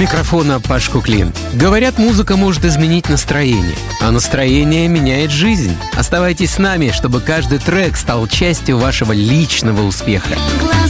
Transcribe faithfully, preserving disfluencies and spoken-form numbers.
микрофона Паш Куклин. Говорят, музыка может изменить настроение, а настроение меняет жизнь. Оставайтесь с нами, чтобы каждый трек стал частью вашего личного успеха.